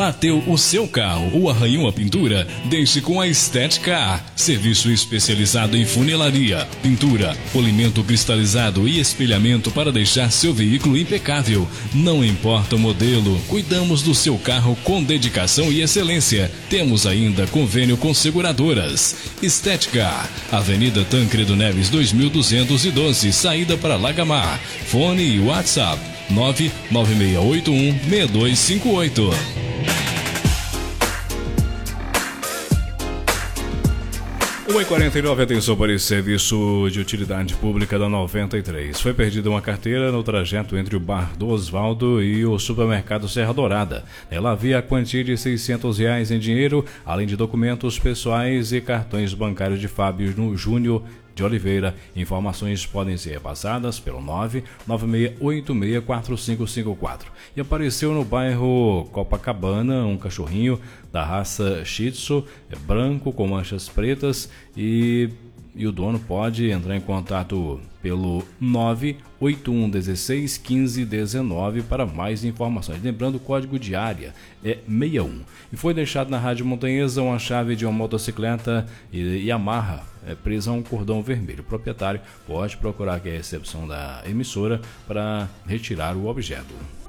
Bateu o seu carro ou arranhou a pintura? Deixe com a Estética. Serviço especializado em funilaria, pintura, polimento cristalizado e espelhamento para deixar seu veículo impecável. Não importa o modelo, cuidamos do seu carro com dedicação e excelência. Temos ainda convênio com seguradoras. Estética, Avenida Tancredo Neves 2212, saída para Lagamar. Fone e WhatsApp 996816258. 1h49, atenção para esse serviço de utilidade pública da 93. Foi perdida uma carteira no trajeto entre o Bar do Osvaldo e o supermercado Serra Dourada. Nela havia a quantia de R$600 em dinheiro, além de documentos pessoais e cartões bancários de Fábio Júnior de Oliveira. Informações podem ser passadas pelo 996864554. E apareceu no bairro Copacabana um cachorrinho da raça Shih Tzu, branco com manchas pretas, e o dono pode entrar em contato pelo 981161519 para mais informações. Lembrando, o código de área é 61. E foi deixado na Rádio Montanhesa uma chave de uma motocicleta e amarra presa a um cordão vermelho. O proprietário pode procurar aqui a recepção da emissora para retirar o objeto.